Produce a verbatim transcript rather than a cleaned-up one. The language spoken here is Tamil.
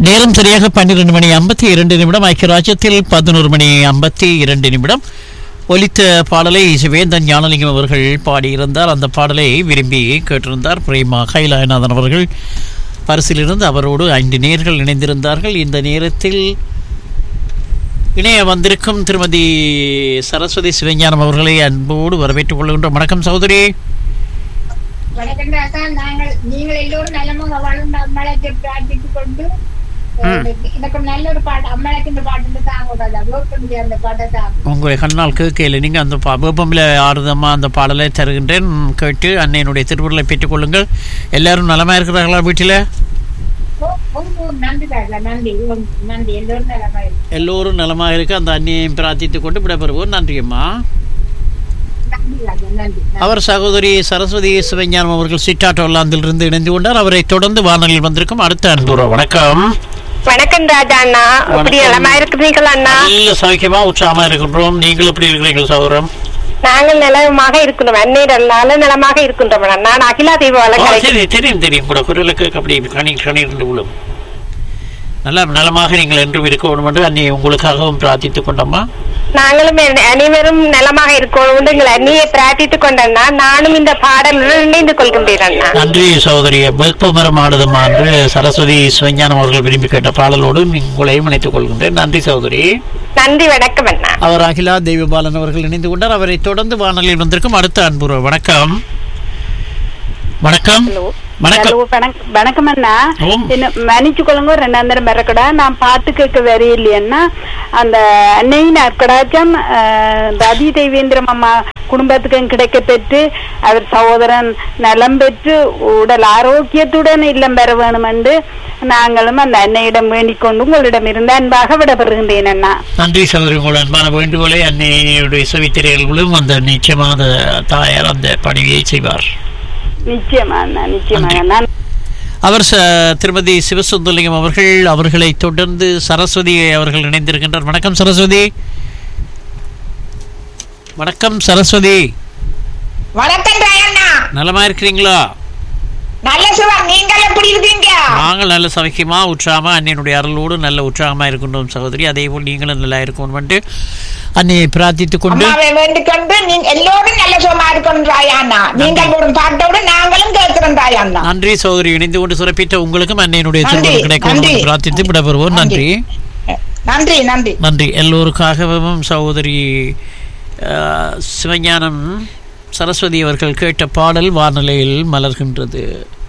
நேரம் சரியாக பன்னிரண்டு மணி ஐம்பத்தி இரண்டு நிமிடம். ஐக்கிய ராஜ்யத்தில் பதினோரு மணி ஐம்பத்தி இரண்டு நிமிடம். ஒலித்த பாடலை சிவேந்தன் ஞானலிங்கம் அவர்கள் பாடியிருந்தார். அந்த பாடலை விரும்பி கேட்டிருந்தார் பிரேமா கைலாயநாதன் அவர்கள். பரிசிலிருந்து அவரோடு ஐந்து நேர்கள் இணைந்திருந்தார்கள். இந்த நேரத்தில் இணைய வந்திருக்கும் திருமதி சரஸ்வதி சிவஞானம் அவர்களை அன்போடு வரவேற்றுக் கொள்கின்றோம். வணக்கம் சகோதரி. வணக்கம் ராசா. நாங்கள் நீங்கள் எல்லோரும் நலமாக வாழ்ந்து அம்மளத்தை பிரார்த்தித்துக் கொண்டு எனக்கு நல்ல ஒரு பாட்டு அம்மளுக்கு இந்த பாட்டு தாங்க அந்த பாட்டை தாங்க உங்களை கண்ணால் கேட்கல. நீங்க அந்த வேப்பமில ஆறுதமா அந்த பாடலை தருகின்றேன், கேட்டு அன்னையினுடைய திருவுருளை பெற்றுக் கொள்ளுங்கள். எல்லாரும் நலமா இருக்கிறார்களா வீட்டில? நன்றி நன்றி நன்றி எல்லோரும் நலமா இருக்கு. எல்லோரும் நலமா இருக்கு. அந்த அன்னையை பிரார்த்தித்துக் கொண்டு விடைபெறுவோம். நன்றி அம்மா. அவர் சகோதரி சரஸ்வதி சிவஞானம் அவர்கள் சிட்டாட்டோலாந்தில் இருந்து இணைந்து கொண்டார். அவரை தொடர்ந்து வானொலியில் வந்திருக்கும் அடுத்த அன்புறவு. வணக்கம். வணக்கம் ராஜா அண்ணா. எப்படி நலமா இருக்கிறீங்களா அண்ணா? நல்ல சௌக்கியமா உற்சாகமா இருக்கின்றோம். நீங்கள் எப்படி இருக்கிறீர்கள் சகோதரம்? நாங்கள் நலமாக இருக்கணும். அன்னையிடனால நலமாக இருக்கின்றோம். நான் அகிலா தீப வழக்கு தெரியும் தெரியும் கூட குரலுக்கு அப்படி கணி கணீர்ந்து விழும். நல்ல நலமாக நீங்கள் என்றும் இருக்க வேண்டும் என்று அன்னை உங்களுக்காகவும் பிரார்த்தித்துக் கொண்டோம்மா. நாங்களும் அனைவரும் நலமாக இருக்கணும் எங்கள் அன்னையை பிரார்த்தித்துக் கொண்டோம்னா நானும் இந்த பாடலுடன் இணைந்து கொள்கின்றேன் அண்ணா. நன்றி சகோதரி. வேப்பமரம் ஆடுதமா என்று சரஸ்வதி சிவஞானம் அவர்கள் விரும்பி கேட்ட பாடலோடு உங்களையும் இணைத்துக் கொள்கின்றேன். நன்றி சகோதரி. நன்றி. வணக்கம் அண்ணா. அவர் அகிலா தெய்வபாலன் அவர்கள் இணைந்து கொண்டார். அவரை தொடர்ந்து வானொலியில் வந்திருக்கும் அடுத்த அன்புறவு. வணக்கம். வணக்கம். வணக்கம் அண்ணா. என்ன மன்னிச்சு கொள்ளுங்க, ரெண்டாம் தரம் வரக்கூடா. நான் பாட்டு கேட்க வரையில்லையன்னா அந்த அன்னையின் அற்கடாச்சம் ரதி தேவேந்திரம் அம்மா குடும்பத்துக்கும் கிடைக்க பெற்று அவர் சகோதரன் நலம் பெற்று உடல் ஆரோக்கியத்துடன் இல்லம் பெற வேணும் என்று நாங்களும் அந்த அன்னையிடம் வேண்டிக் கொண்டு உங்களிடம் இருந்து அன்பாக விடப்படுகின்றேன் அண்ணா. நன்றி சகோதரி. உங்கள் அன்பான வேண்டுகோளை அன்னையுடைய செவித்திரைகளும் அந்த நிச்சயமாக தாயார் அந்த பணியை செய்வார். நிச்சயமா நிச்சயமா. அவர் திருமதி சிவசுந்தரலிங்கம் அவர்கள் அவர்களை தொடர்ந்து சரஸ்வதி அவர்கள் இணைந்திருக்கின்றார். வணக்கம் சரஸ்வதி. வணக்கம் சரஸ்வதி. வணக்கம் ராயண்ணா. நலமா இருக்கிறீங்களா? நல்ல சுகம். நீங்கள் எப்படி இருக்கீங்க? நாங்கள் நல்ல சௌக்கியமா உற்சாகமா அன்னையினுடைய அருளோடு நல்ல உற்சாகமா இருக்கின்றோம் சகோதரி. அதே போல் நீங்களும் நல்லா இருக்கணும் என்று அன்னையை பிரார்த்தித்துக் கொண்டு வேண்டிக் கொண்டு எல்லோரும் நல்ல சுகமா இருக்கணும் ராயண்ணா. நீங்கள் ஒரு பாட்டோடு நாங்களும் கேட்கிறோம் ராயண்ணா. நன்றி சகோதரி. இணைந்து கொண்டு சிறப்பித்த உங்களுக்கும் அன்னையினுடைய திருவுருள் கிடைக்கும் பிரார்த்தித்து விடைபெறுவோம். நன்றி நன்றி நன்றி நன்றி. எல்லோருக்காகவும் சகோதரி சிவஞானம் சரஸ்வதி அவர்கள் கேட்ட பாடல் வானொலியில் மலர்கின்றது.